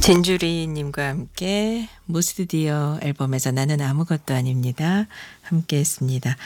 진주리님과 함께 모스디어 앨범에서 나는 아무것도 아닙니다. 함께 했습니다.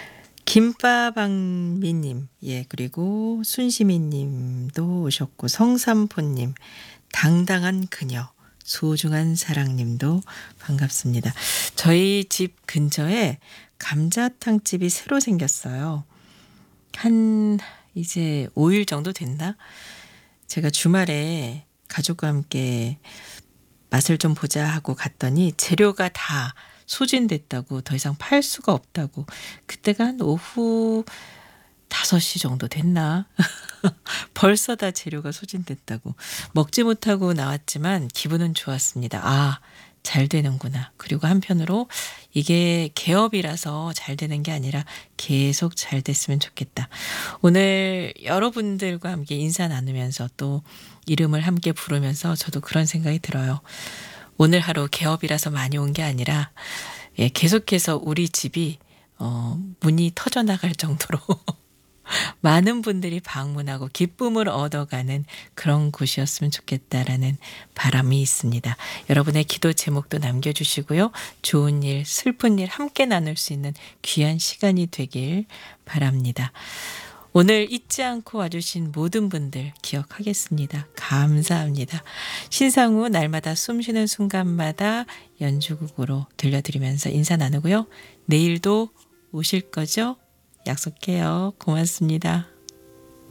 김빠방미님, 예, 그리고 순시미님도 오셨고, 성삼포님, 당당한 그녀, 소중한 사랑님도 반갑습니다. 저희 집 근처에 감자탕집이 새로 생겼어요. 한 이제 5일 정도 됐나? 제가 주말에 가족과 함께 맛을 좀 보자 하고 갔더니 재료가 다 소진됐다고, 더 이상 팔 수가 없다고. 그때가 한 오후 5시 정도 됐나? 벌써 다 재료가 소진됐다고. 먹지 못하고 나왔지만 기분은 좋았습니다. 아, 잘 되는구나. 그리고 한편으로 이게 개업이라서 잘 되는 게 아니라 계속 잘 됐으면 좋겠다. 오늘 여러분들과 함께 인사 나누면서 또 이름을 함께 부르면서 저도 그런 생각이 들어요. 오늘 하루 개업이라서 많이 온 게 아니라, 예, 계속해서 우리 집이 문이 터져나갈 정도로 많은 분들이 방문하고 기쁨을 얻어가는 그런 곳이었으면 좋겠다라는 바람이 있습니다. 여러분의 기도 제목도 남겨주시고요. 좋은 일, 슬픈 일 함께 나눌 수 있는 귀한 시간이 되길 바랍니다. 오늘 잊지 않고 와주신 모든 분들 기억하겠습니다. 감사합니다. 신상우 날마다 숨쉬는 순간마다 연주곡으로 들려드리면서 인사 나누고요. 내일도 오실 거죠? 약속해요. 고맙습니다.